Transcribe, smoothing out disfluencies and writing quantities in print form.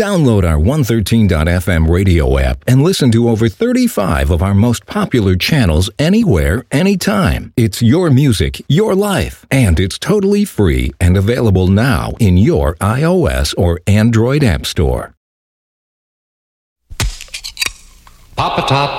Download our 113.fm radio app and listen to over 35 of our most popular channels anywhere, anytime. It's your music, your life, and it's totally free and available now in your iOS or Android app store. Pop a Top